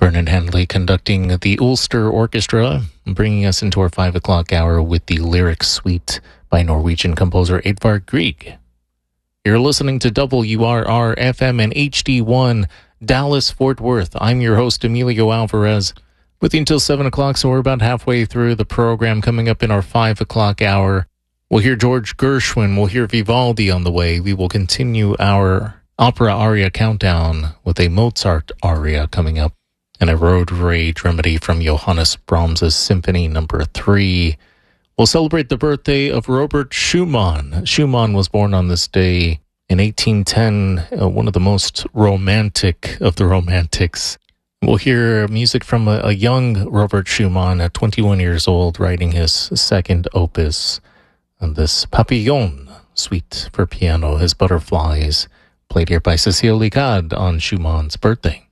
Vernon Henley conducting the Ulster Orchestra, bringing us into our 5 o'clock hour with the lyric suite by Norwegian composer Edvard Grieg. You're listening to WRR FM and HD1 Dallas Fort Worth. I'm your host, Emilio Alvarez, with you until 7 o'clock, so we're about halfway through the program. Coming up in our 5 o'clock hour, we'll hear George Gershwin, we'll hear Vivaldi on the way. We will continue our opera aria countdown with a Mozart aria coming up, and a road rage remedy from Johannes Brahms' Symphony No. 3. We'll celebrate the birthday of Robert Schumann. Schumann was born on this day in 1810, one of the most romantic of the romantics. We'll hear music from a young Robert Schumann at 21 years old, writing his second opus, and this Papillon suite for piano, his Butterflies, played here by Cécile Licard on Schumann's birthday.